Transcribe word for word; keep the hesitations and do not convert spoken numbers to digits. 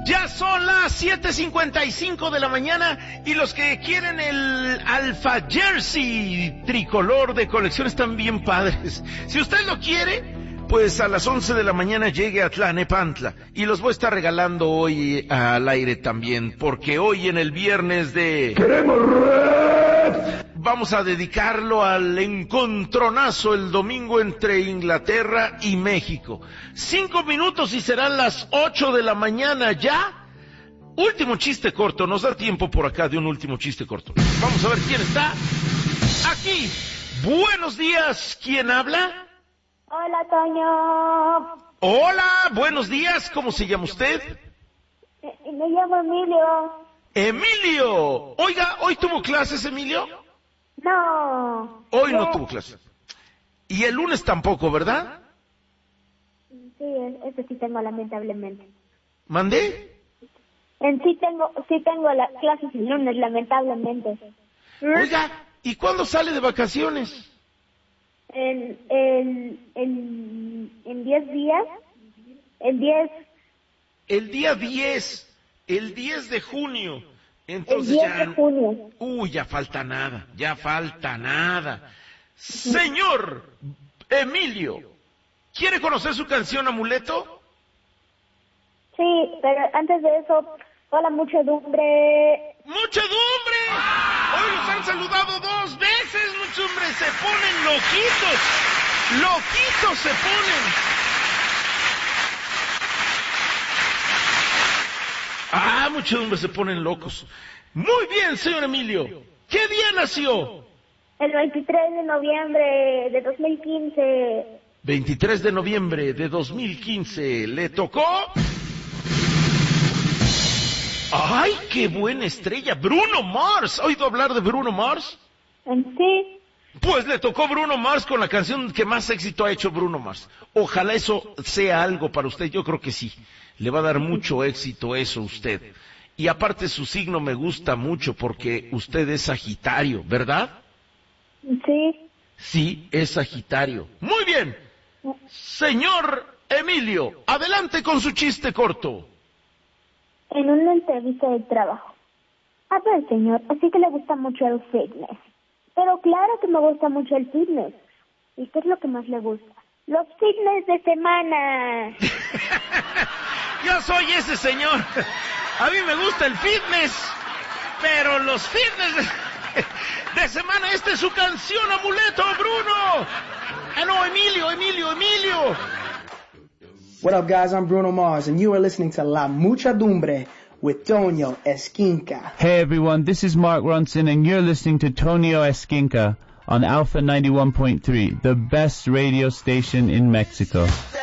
Ya son las siete cincuenta y cinco de la mañana y los que quieren el Alpha Jersey tricolor de colección están bien padres. Si usted lo quiere, pues a las once de la mañana llegue a Tlalnepantla y los voy a estar regalando hoy al aire también, porque hoy en el viernes de... ¡Queremos Red! Vamos a dedicarlo al encontronazo el domingo entre Inglaterra y México. Cinco minutos y serán las ocho de la mañana ya. Último chiste corto, nos da tiempo por acá de un último chiste corto. Vamos a ver quién está aquí. Buenos días, ¿quién habla? Hola, Toño. Hola, buenos días, ¿cómo se llama usted? Me, me llamo Emilio. Emilio. Oiga, ¿hoy tuvo clases, Emilio? No. Hoy no ¿Qué? tuvo clases. Y el lunes tampoco, ¿verdad? Sí, eso sí tengo, lamentablemente. ¿Mandé? En sí tengo, sí tengo las clases el lunes, lamentablemente. Oiga, ¿y cuándo sale de vacaciones? En, en, en, en diez días, el diez. El día diez, el diez de junio. Entonces el diez ya... de junio. Uy, ya falta nada, ya falta nada. Señor Emilio, ¿quiere conocer su canción Amuleto? Sí, pero antes de eso, hola, muchedumbre. ¡Muchedumbre! Hoy los han saludado dos veces, muchedumbre. Se ponen loquitos. Loquitos se ponen. Ah, muchedumbre se ponen locos. Muy bien, señor Emilio. ¿Qué día nació? El veintitrés de noviembre de dos mil quince. veintitrés de noviembre de dos mil quince. ¿Le tocó? ¡Ay, qué buena estrella! ¡Bruno Mars! ¿Ha oído hablar de Bruno Mars? Sí. Pues le tocó Bruno Mars con la canción que más éxito ha hecho Bruno Mars. Ojalá eso sea algo para usted, yo creo que sí. Le va a dar mucho éxito eso a usted. Y aparte su signo me gusta mucho porque usted es Sagitario, ¿verdad? Sí. Sí, es Sagitario. Muy bien. Señor Emilio, adelante con su chiste corto. En una entrevista de trabajo. A ver, señor, así que le gusta mucho el fitness. Pero claro que me gusta mucho el fitness. ¿Y qué es lo que más le gusta? Los fitness de semana. Yo soy ese señor. A mí me gusta el fitness, pero los fitness de, de semana, esta es su canción, Amuleto, Bruno. Ah, no, Emilio, Emilio, Emilio. What up, guys? I'm Bruno Mars, and you are listening to La Muchedumbre with Tonio Esquinca. Hey, everyone, this is Mark Ronson, and you're listening to Tonio Esquinca on Alpha ninety-one point three, the best radio station in Mexico.